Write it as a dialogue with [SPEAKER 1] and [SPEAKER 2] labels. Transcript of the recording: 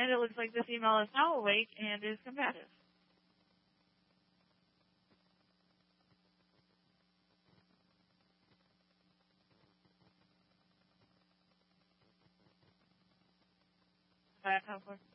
[SPEAKER 1] And it looks like this email is now awake and is combative. Back,